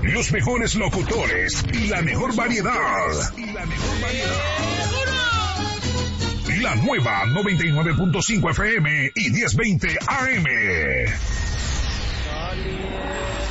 Los mejores locutores y la mejor variedad. La nueva 99.5 FM y 1020 AM.